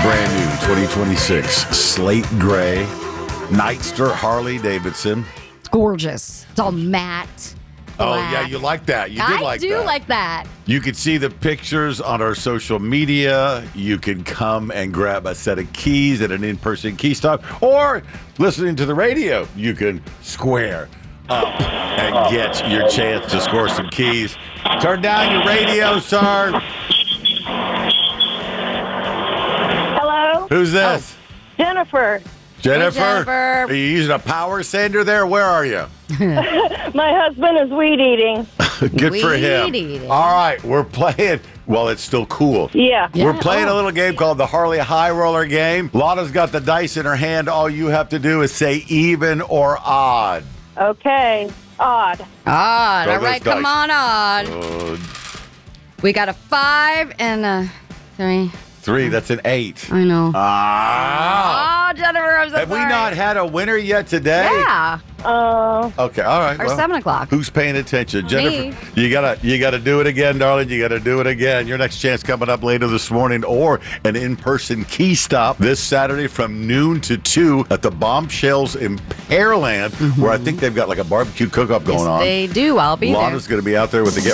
brand new 2026 slate gray Nightster Harley Davidson. Gorgeous. It's all matte. Oh, black. yeah, you like that. You did I do like that. You can see the pictures on our social media. You can come and grab a set of keys at an in-person key stop, or listening to the radio, you can square up and get your chance to score some keys. Turn down your radio, sir. Hello? Who's this? Jennifer. Jennifer? Hey, Jennifer. Are you using a power sander there? Where are you? My husband is weed eating. Good for him. Weed eating. All right, we're playing. Well, it's still cool. Yeah. We're playing a little game called the Harley High Roller game. Lotta's got the dice in her hand. All you have to do is say even or odd. Okay. Odd. Odd. Throw All right, those come dice. on, odd. We got a 5 and a 3. 3, that's an 8. I know. Ah! Oh, Jennifer, I'm so Have we sorry. not had a winner yet today? Yeah. Okay, all right. Or 7 o'clock. Who's paying attention? Jennifer, Me. you gotta do it again, darling. You gotta do it again. Your next chance coming up later this morning, or an in-person key stop this Saturday from noon to 2 at the Bombshells in Pearland, where I think they've got like a barbecue cook-up going on. They do. I'll be Lana's going to be out there with the Get